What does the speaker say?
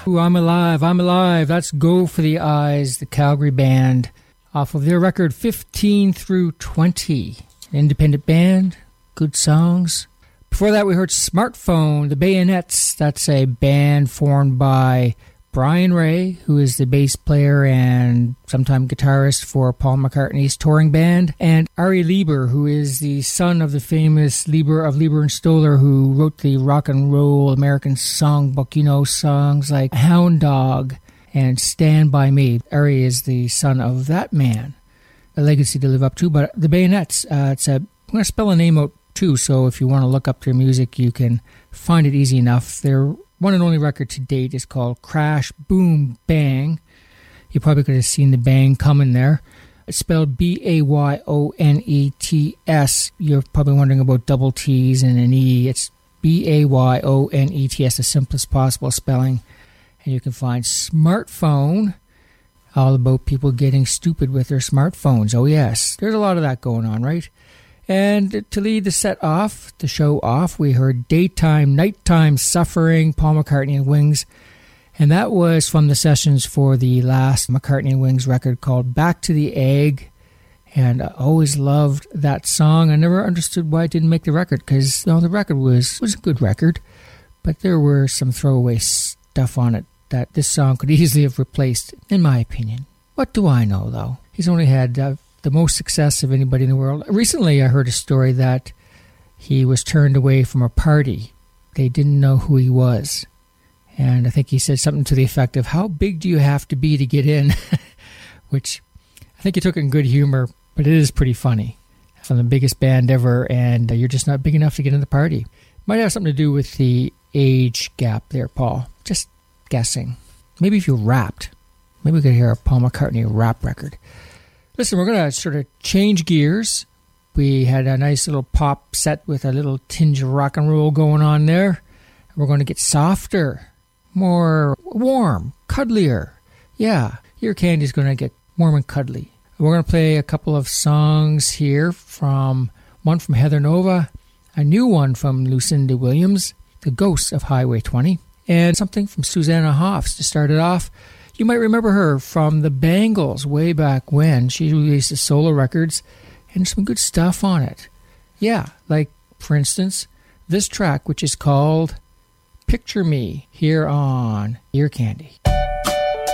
Ooh, I'm alive. That's Go for the Eyes, the Calgary band, off of their record 15 through 20. An independent band, good songs. Before that, we heard Smartphone, the Bayonets. That's a band formed by Brian Ray, who is the bass player and sometime guitarist for Paul McCartney's touring band, and Ari Lieber, who is the son of the famous Lieber of Lieber and Stoller, who wrote the rock and roll American songbook. You know, songs like Hound Dog and Stand By Me. Ari is the son of that man. A legacy to live up to. But the Bayonets, I'm going to spell a name out too, so if you want to look up their music, you can find it easy enough. Their one and only record to date is called Crash Boom Bang. You probably could have seen the bang coming there. It's spelled Bayonets. You're probably wondering about double T's and an E. It's Bayonets, the simplest possible spelling. And you can find Smartphone, all about people getting stupid with their smartphones. Oh yes, there's a lot of that going on, right? And to lead the show off, we heard Daytime, Nighttime Suffering, Paul McCartney and Wings. And that was from the sessions for the last McCartney and Wings record called Back to the Egg. And I always loved that song. I never understood why it didn't make the record, because the record was a good record, but there were some throwaway stuff on it that this song could easily have replaced, in my opinion. What do I know, though? He's only had the most success of anybody in the world. Recently, I heard a story that he was turned away from a party. They didn't know who he was. And I think he said something to the effect of, how big do you have to be to get in? Which I think he took it in good humor, but it is pretty funny. From the biggest band ever, and you're just not big enough to get in the party. Might have something to do with the age gap there, Paul. Just guessing. Maybe if you rapped. Maybe we could hear a Paul McCartney rap record. Listen, we're going to sort of change gears. We had a nice little pop set with a little tinge of rock and roll going on there. We're going to get softer, more warm, cuddlier. Yeah, your candy's going to get warm and cuddly. We're going to play a couple of songs here, one from Heather Nova, a new one from Lucinda Williams, The Ghosts of Highway 20, and something from Susanna Hoffs to start it off. You might remember her from the Bangles way back when. She released the solo records and some good stuff on it. Yeah, like, for instance, this track, which is called Picture Me, here on Ear Candy.